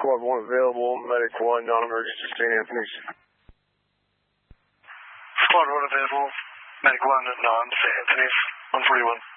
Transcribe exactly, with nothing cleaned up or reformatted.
Squad one available, Medic one, non-emergency, Saint Anthony's. Squad one available, Medic one, non, Saint Anthony's, one forty-one.